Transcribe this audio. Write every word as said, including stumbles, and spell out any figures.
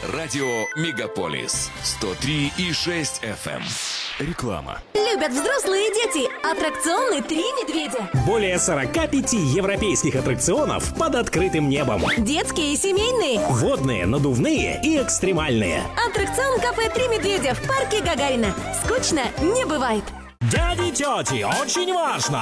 Радио Мегаполис сто три и шесть эф эм. Реклама. Любят взрослые и дети. Аттракционы «Три медведя». Более сорока пяти европейских аттракционов под открытым небом. Детские и семейные. Водные, надувные и экстремальные. Аттракцион кафе «Три медведя» в парке Гагарина. Скучно не бывает. Дяди, тети, очень важно!